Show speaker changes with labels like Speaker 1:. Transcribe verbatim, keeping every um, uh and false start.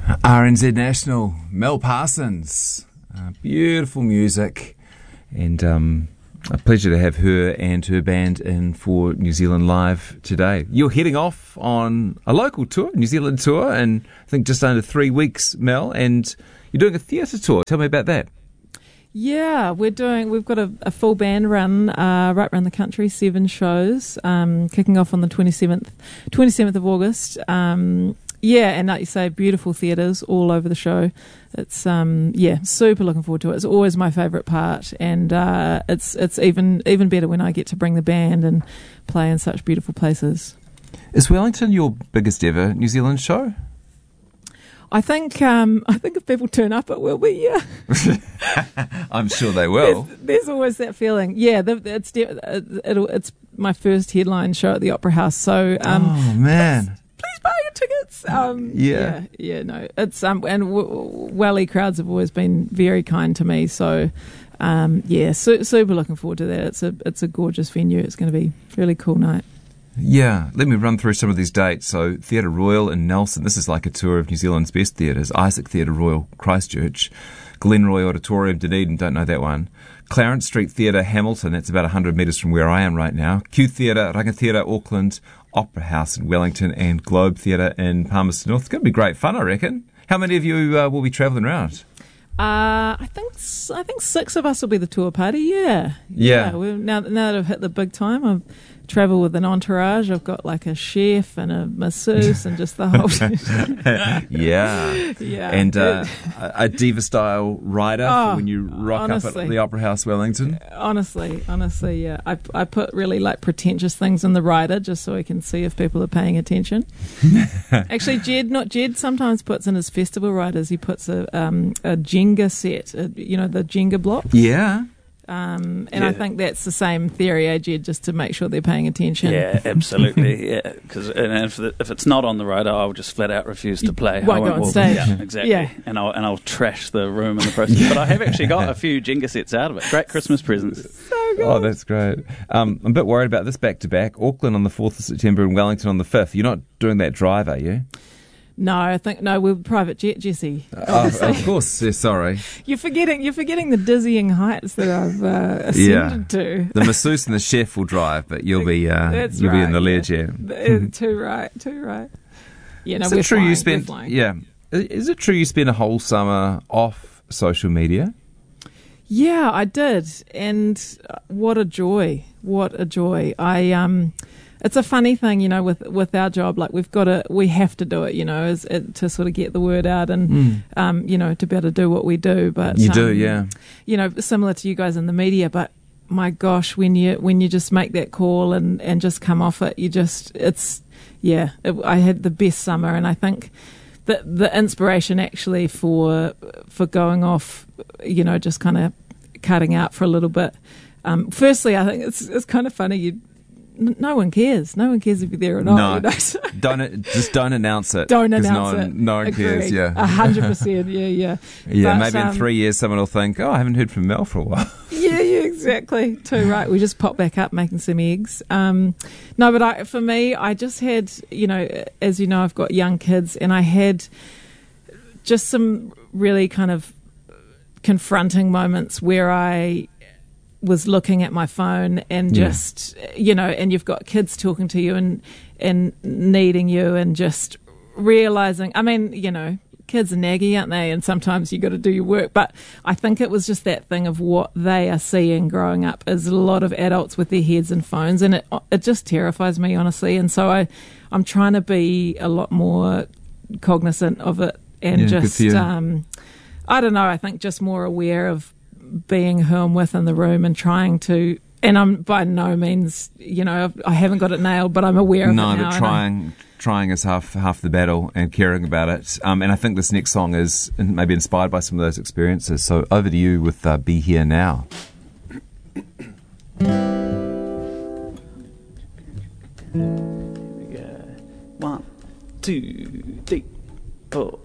Speaker 1: R N Z National, Mel Parsons, uh, beautiful music, and um, a pleasure to have her and her band in for New Zealand Live today. You're heading off on a local tour, New Zealand tour, in I think just under three weeks, Mel, and you're doing a theatre tour. Tell me about that.
Speaker 2: Yeah, we're doing. We've got a, a full band run uh, right around the country, seven shows, um, kicking off on the twenty-seventh, twenty-seventh of August. Um, yeah, and like you say, beautiful theatres all over the show. It's um, yeah, super looking forward to it. It's always my favourite part, and uh, it's it's even even better when I get to bring the band and play in such beautiful places.
Speaker 1: Is Wellington your biggest ever New Zealand show?
Speaker 2: I think um, I think if people turn up, it will be, yeah.
Speaker 1: I'm sure they will.
Speaker 2: There's, there's always that feeling. Yeah, the, it's it'll, it's my first headline show at the Opera House. So, um,
Speaker 1: oh man,
Speaker 2: please, please buy your tickets. Um,
Speaker 1: yeah.
Speaker 2: yeah, yeah, no, it's um, and w- Welly crowds have always been very kind to me. So, um, yeah, su- super looking forward to that. It's a it's a gorgeous venue. It's going to be a really cool night.
Speaker 1: Yeah, let me run through some of these dates. So, Theatre Royal in Nelson, this is like a tour of New Zealand's best theatres. Isaac Theatre Royal, Christchurch. Glenroy Auditorium, Dunedin, don't know that one. Clarence Street Theatre, Hamilton, that's about one hundred metres from where I am right now. Q Theatre, Rangitheatre, Auckland, Opera House in Wellington, and Globe Theatre in Palmerston North. It's going to be great fun, I reckon. How many of you uh, will be travelling around?
Speaker 2: Uh, I think I think six of us will be the tour party. Yeah,
Speaker 1: yeah.
Speaker 2: yeah we're, now, now that I've hit the big time, I've travel with an entourage. I've got like a chef and a masseuse and just the whole.
Speaker 1: yeah,
Speaker 2: yeah,
Speaker 1: and uh, a diva style rider
Speaker 2: oh,
Speaker 1: for when you rock
Speaker 2: honestly,
Speaker 1: up at the Opera House, Wellington.
Speaker 2: Honestly, honestly, yeah. I I put really like pretentious things in the rider just so I can see if people are paying attention. Actually, Jed, not Jed, sometimes puts in his festival riders. He puts a um a Jenga set, a, you know, the Jenga blocks.
Speaker 1: Yeah.
Speaker 2: Um, and
Speaker 3: yeah.
Speaker 2: I think that's the same theory, eh, Jed, just to make sure they're paying attention.
Speaker 3: Yeah, absolutely. yeah, because if, if it's not on the radar, I'll just flat out refuse to play.
Speaker 2: You won't,
Speaker 3: I won't
Speaker 2: go on
Speaker 3: walk.
Speaker 2: stage.
Speaker 3: Yeah, exactly.
Speaker 2: Yeah.
Speaker 3: And I'll and I'll trash the room in the process. But I have actually got a few Jenga sets out of it. Great Christmas presents.
Speaker 2: So good.
Speaker 1: Oh, that's great. Um, I'm a bit worried about this back to back. Auckland on the fourth of September and Wellington on the fifth. You're not doing that drive, are you?
Speaker 2: No, I think no. We're private jet, Jesse.
Speaker 1: Oh, of course. Yeah, sorry.
Speaker 2: You're forgetting. You're forgetting the dizzying heights that I've uh, ascended
Speaker 1: yeah.
Speaker 2: to.
Speaker 1: The masseuse and the chef will drive, but you'll be uh,
Speaker 2: That's
Speaker 1: you'll
Speaker 2: right,
Speaker 1: be in the
Speaker 2: yeah.
Speaker 1: Learjet.
Speaker 2: Too right. Too right. You know,
Speaker 1: Is
Speaker 2: we're
Speaker 1: it true
Speaker 2: flying,
Speaker 1: you spent? Yeah. Is it true you spent a whole summer off social media?
Speaker 2: Yeah, I did, and what a joy! What a joy! I um. It's a funny thing, you know, with with our job. Like we've got to, we have to do it, you know, is it, to sort of get the word out and, mm. um, you know, to be able to do what we do. But
Speaker 1: you
Speaker 2: um,
Speaker 1: do, yeah.
Speaker 2: You know, similar to you guys in the media. But my gosh, when you when you just make that call and, and just come off it, you just it's yeah. It, I had the best summer, and I think the the inspiration actually for for going off, you know, just kind of cutting out for a little bit. Um, firstly, I think it's it's kind of funny you. No one cares. No one cares if you're there or not.
Speaker 1: No,
Speaker 2: you know? So
Speaker 1: don't just don't announce it.
Speaker 2: Don't announce
Speaker 1: no one,
Speaker 2: it.
Speaker 1: No one
Speaker 2: Agreed.
Speaker 1: cares. Yeah,
Speaker 2: a hundred percent. Yeah, yeah.
Speaker 1: Yeah,
Speaker 2: but,
Speaker 1: maybe
Speaker 2: um,
Speaker 1: in three years someone will think, "Oh, I haven't heard from Mel for a while."
Speaker 2: Yeah, yeah, exactly. Too right. We just pop back up making some eggs. Um, no, but I, for me, I just had, you know, as you know, I've got young kids, and I had just some really kind of confronting moments where I was looking at my phone and just, yeah. you know, and you've got kids talking to you and and needing you and just realizing, I mean, you know, kids are naggy, aren't they? And sometimes you got to do your work. But I think it was just that thing of what they are seeing growing up is a lot of adults with their heads in phones, and it it just terrifies me, honestly. And so I, I'm trying to be a lot more cognizant of it and
Speaker 1: yeah,
Speaker 2: just, um, I don't know, I think just more aware of being who I'm with in the room and trying to, and I'm by no means, you know, I haven't got it nailed, but I'm aware of
Speaker 1: no,
Speaker 2: it now.
Speaker 1: No, but trying trying is half half the battle, and caring about it. Um, and I think this next song is maybe inspired by some of those experiences. So over to you with uh, Be Here Now.
Speaker 3: Here we go. One, two, three, four.